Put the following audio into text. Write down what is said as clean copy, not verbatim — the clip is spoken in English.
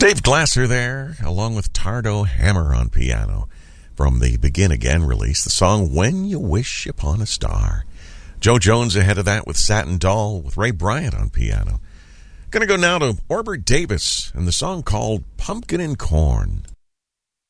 Dave Glasser there, along with Tardo Hammer on piano. From the Begin Again release, the song When You Wish Upon a Star. Joe Jones ahead of that with Satin Doll with Ray Bryant on piano. Gonna go now to Orbert Davis and the song called Pumpkin and Corn.